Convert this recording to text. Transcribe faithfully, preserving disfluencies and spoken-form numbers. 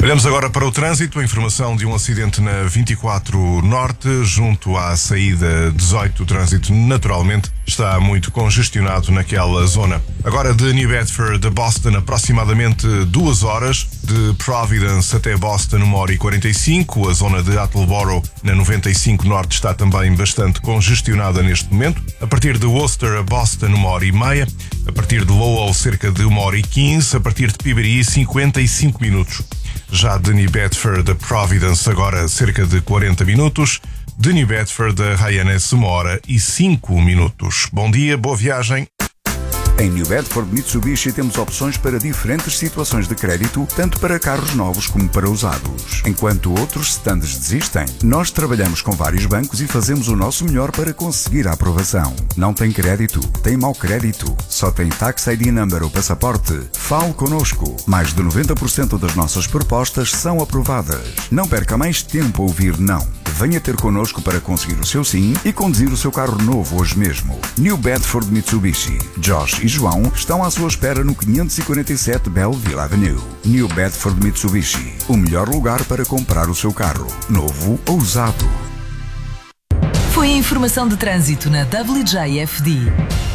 Olhamos agora para o trânsito. A informação de um acidente na vinte e quatro Norte, junto à saída dezoito. O trânsito, naturalmente, está muito congestionado naquela zona. Agora, de New Bedford a Boston, aproximadamente duas horas. De Providence até Boston, uma hora e quarenta e cinco. A zona de Attleboro, na noventa e cinco Norte, está também bastante congestionada neste momento. A partir de Worcester a Boston, uma hora e meia. A partir de Lowell, cerca de uma hora e quinze. A partir de Peabody, cinquenta e cinco minutos. Já de New Bedford a Providence, agora cerca de quarenta minutos. De New Bedford a Hyannis, uma hora e cinco minutos. Bom dia, boa viagem. Em New Bedford Mitsubishi temos opções para diferentes situações de crédito, tanto para carros novos como para usados. Enquanto outros stands desistem, nós trabalhamos com vários bancos e fazemos o nosso melhor para conseguir a aprovação. Não tem crédito? Tem mau crédito? Só tem Tax I D Number ou passaporte? Fale connosco. Mais de noventa por cento das nossas propostas são aprovadas. Não perca mais tempo a ouvir não. Venha ter connosco para conseguir o seu sim e conduzir o seu carro novo hoje mesmo. New Bedford Mitsubishi. Josh e João estão à sua espera no quinhentos e quarenta e sete Belleville Avenue. New Bedford Mitsubishi. O melhor lugar para comprar o seu carro, novo ou usado. Foi a informação de trânsito na W J F D.